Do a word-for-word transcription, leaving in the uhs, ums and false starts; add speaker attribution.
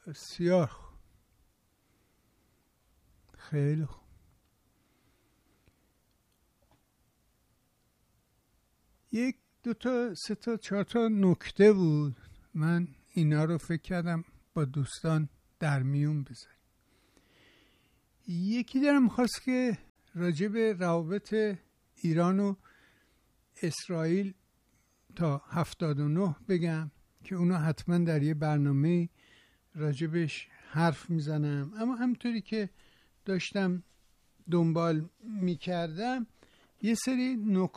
Speaker 1: بسیار خوب. خیلی خوب. یک دو تا سه تا چهار تا نکته بود، من اینا رو فکر کردم با دوستان در میون بذاریم. یکی دارم خواست که راجع به روابط ایران و اسرائیل تا هفتاد و نه بگم که اونا حتما در یه برنامه راجبش حرف میزنم، اما همطوری که داشتم دنبال میکردم یه سری نکات